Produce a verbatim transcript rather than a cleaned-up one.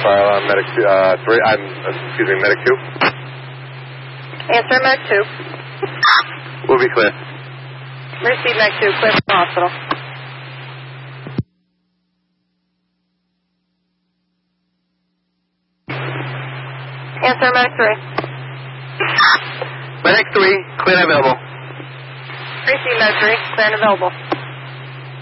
file on medic uh, three. I'm uh, excuse me, medic two. Answer, medic two. We'll be clear. Receive medic two. Clear for the hospital. Answer, medic three. Medic three, clear and available. Receive medic three. Clear and available.